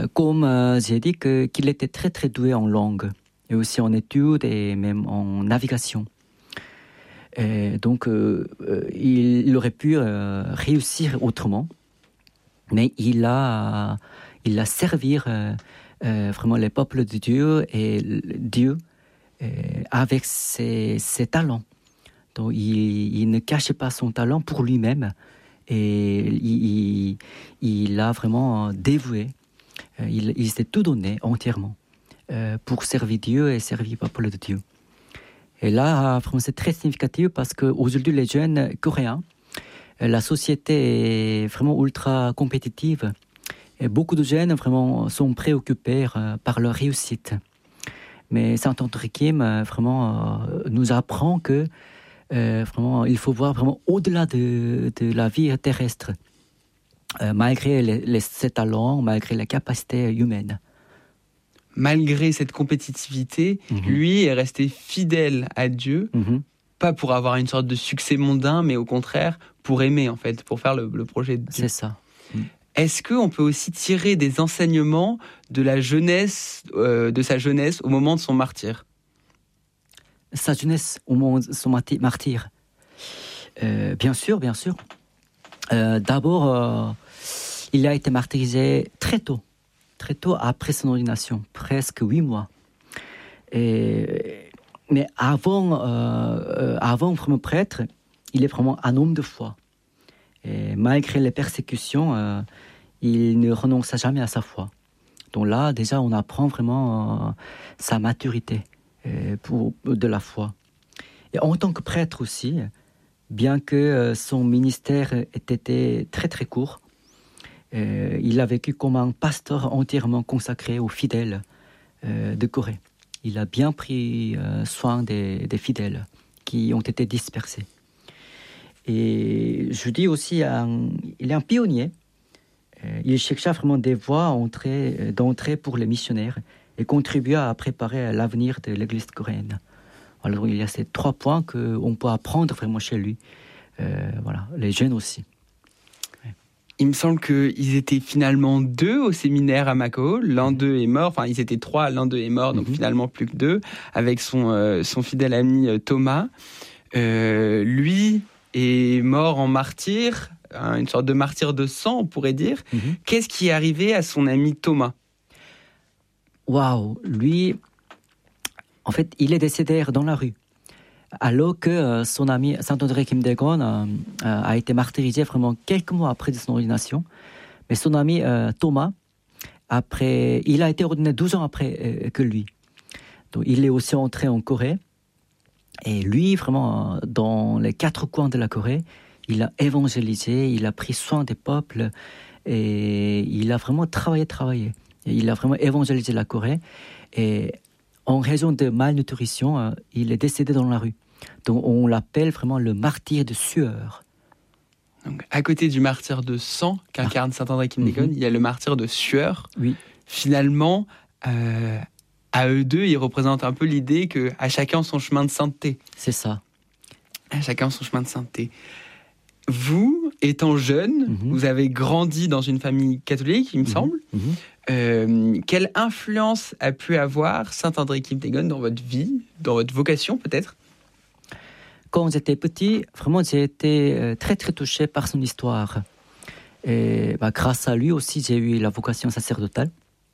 Comme j'ai dit qu'il était très très doué en langue, et aussi en études et même en navigation. Et donc, il aurait pu réussir autrement, mais il a servi vraiment les peuples de Dieu et Dieu avec ses talents. Donc, il ne cachait pas son talent pour lui-même et il a vraiment dévoué. Il s'est tout donné entièrement pour servir Dieu et servir le peuple de Dieu. Et là, vraiment, c'est très significatif parce qu'aujourd'hui, les jeunes coréens, la société est vraiment ultra compétitive. Et beaucoup de jeunes vraiment sont préoccupés par leur réussite. Mais Saint-André Kim vraiment nous apprend que vraiment, il faut voir vraiment au-delà de la vie terrestre, malgré ses talents, malgré les capacités humaines. Malgré cette compétitivité, lui est resté fidèle à Dieu, pas pour avoir une sorte de succès mondain, mais au contraire, pour aimer, en fait, pour faire le projet de Dieu. C'est ça. Est-ce qu'on peut aussi tirer des enseignements de la jeunesse, de sa jeunesse au moment de son martyre ? Sa jeunesse au moment de son martyre. Bien sûr. D'abord, il a été martyrisé très tôt après son ordination, presque 8 mois. Mais avant vraiment prêtre, il est vraiment un homme de foi. Et malgré les persécutions, il ne renonça jamais à sa foi. Donc là, déjà, on apprend vraiment sa maturité de la foi. Et en tant que prêtre aussi, bien que son ministère ait été très très court, il a vécu comme un pasteur entièrement consacré aux fidèles de Corée. Il a bien pris soin des fidèles qui ont été dispersés. Et je dis aussi, il est un pionnier. Il chercha vraiment des voies d'entrée pour les missionnaires et contribua à préparer l'avenir de l'Église coréenne. Alors il y a ces 3 points qu'on peut apprendre vraiment chez lui. Voilà, les jeunes aussi. Il me semble qu'ils étaient finalement 2 au séminaire à Macao. L'un d'eux est mort. Enfin, ils étaient 3, l'un d'eux est mort, donc finalement plus que 2, avec son fidèle ami Thomas. Lui est mort en martyr, une sorte de martyr de sang, on pourrait dire. Qu'est-ce qui est arrivé à son ami Thomas ? Waouh, lui, en fait, il est décédé dans la rue. Alors que son ami Saint-André Kim Dae-gon a été martyrisé vraiment quelques mois après son ordination. Mais son ami Thomas, il a été ordonné 12 ans après que lui. Donc, il est aussi entré en Corée. Et lui, vraiment, dans les 4 coins de la Corée, il a évangélisé, il a pris soin des peuples et il a vraiment travaillé. Et il a vraiment évangélisé la Corée. Et en raison de malnutrition, il est décédé dans la rue. Donc on l'appelle vraiment le martyr de sueur. Donc, à côté du martyr de sang qu'incarne Saint-André Kim Dae-gon, il y a le martyr de sueur. Oui. Finalement, à eux deux, ils représentent un peu l'idée qu'à chacun son chemin de sainteté. C'est ça. À chacun son chemin de sainteté. Vous, étant jeune, vous avez grandi dans une famille catholique, il me semble. Quelle influence a pu avoir Saint-André Kim Dae-gon dans votre vie, dans votre vocation peut-être ? Quand j'étais petit, vraiment j'ai été très très touché par son histoire. Et grâce à lui aussi, j'ai eu la vocation sacerdotale.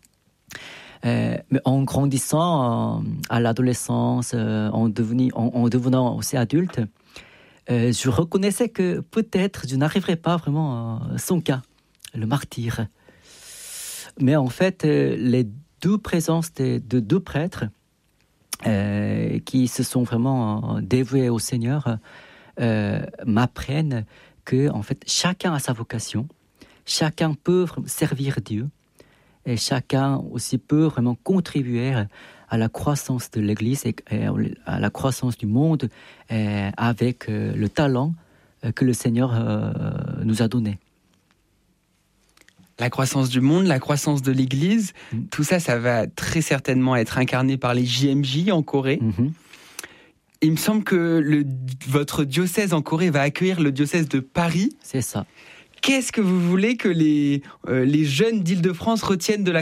Mais en grandissant à l'adolescence, en devenant aussi adulte, je reconnaissais que peut-être je n'arriverais pas vraiment à son cas, le martyr. Mais en fait, les 2 présences de 2 prêtres qui se sont vraiment dévoués au Seigneur m'apprennent que en fait, chacun a sa vocation, chacun peut servir Dieu et chacun aussi peut vraiment contribuer à la croissance de l'Église et à la croissance du monde avec le talent que le Seigneur nous a donné. La croissance du monde, la croissance de l'Église, tout ça, ça va très certainement être incarné par les JMJ en Corée. Il me semble que votre diocèse en Corée va accueillir le diocèse de Paris. C'est ça. Qu'est-ce que vous voulez que les jeunes d'Île-de-France retiennent de la